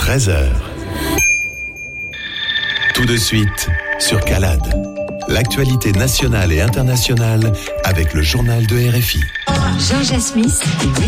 13h. Tout de suite, sur Calade. L'actualité nationale et internationale avec le journal de RFI. Georgia Smith.